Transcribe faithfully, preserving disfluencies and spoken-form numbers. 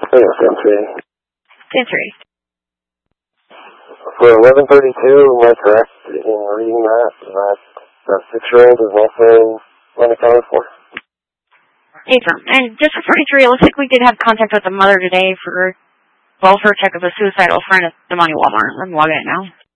Yes, M three. ten three. For eleven thirty-two, am I correct in reading that, that that six-year-old is also unaccounted for? Yes, sir. And just for entry, it looks like we did have contact with the mother today for welfare check of a suicidal friend at the Money Walmart. I'm logging it now.